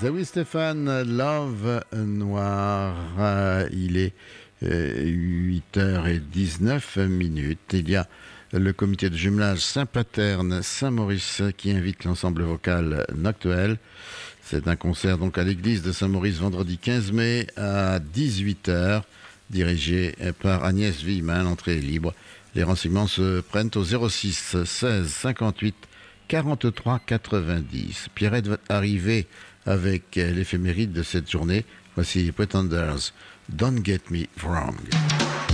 Zawi Stéphane, Love Noir. Il est 8h19. Il y a le comité de jumelage Saint-Paterne Saint-Maurice qui invite l'ensemble vocal Noctuel. C'est un concert donc à l'église de Saint-Maurice vendredi 15 mai à 18h, dirigé par Agnès Villemin. L'entrée est libre. Les renseignements se prennent au 06 16 58 43 90. Pierrette va arriver avec l'éphéméride de cette journée. Voici Pretenders, Don't Get Me Wrong.